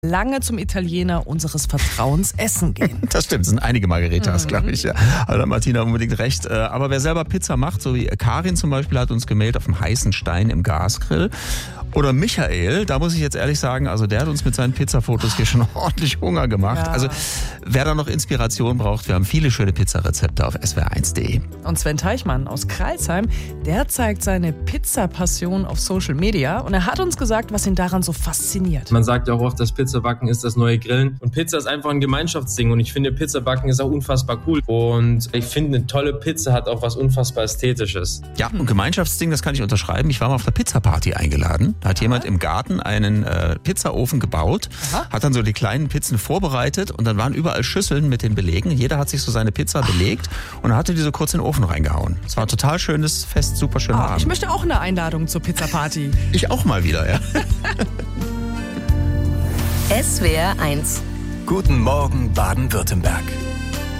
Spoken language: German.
lange zum Italiener unseres Vertrauens essen gehen. Das stimmt, es sind einige Margaritas, glaube ich. Ja. Also da hat Martina unbedingt recht. Aber wer selber Pizza macht, so wie Karin zum Beispiel, hat uns gemeldet auf dem heißen Stein im Gasgrill. Oder Michael, da muss ich jetzt ehrlich sagen, also der hat uns mit seinen Pizzafotos hier schon ordentlich Hunger gemacht. Ja. Also wer da noch Inspiration braucht, wir haben viele schöne Pizzarezepte auf swr1.de. Und Sven Teichmann aus Crailsheim, der zeigt seine Pizza-Passion auf Social Media und er hat uns gesagt, was ihn daran so fasziniert. Man sagt ja auch oft, dass Pizzabacken ist das neue Grillen und Pizza ist einfach ein Gemeinschaftsding und ich finde, Pizzabacken ist auch unfassbar cool und ich finde, eine tolle Pizza hat auch was unfassbar Ästhetisches. Ja, und Gemeinschaftsding, das kann ich unterschreiben. Ich war mal auf einer Pizzaparty eingeladen. Da hat jemand im Garten einen Pizzaofen gebaut, hat dann so die kleinen Pizzen vorbereitet und dann waren überall Schüsseln mit den Belegen. Jeder hat sich so seine Pizza belegt und dann hatte die so kurz in den Ofen reingehauen. Es war ein total schönes Fest, super schöner Abend. Ich möchte auch eine Einladung zur Pizzaparty. Ich auch mal wieder, ja. SWR 1. Guten Morgen Baden-Württemberg.